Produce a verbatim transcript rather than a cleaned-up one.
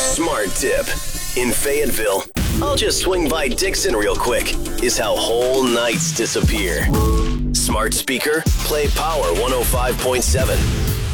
Smart Tip. In Fayetteville, I'll just swing by Dixon real quick, is how whole nights disappear. Smart speaker, play Power one oh five point seven.